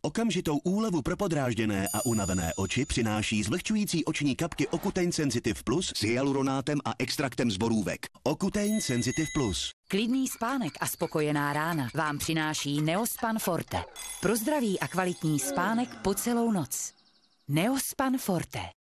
Okamžitou úlevu pro podrážděné a unavené oči přináší zlehčující oční kapky Ocutein Sensitive Plus s hyaluronátem a extraktem z borůvek. Ocutein Sensitive Plus. Klidný spánek a spokojená rána vám přináší Neospan Forte. Pro zdravý a kvalitní spánek po celou noc. Neospan Forte.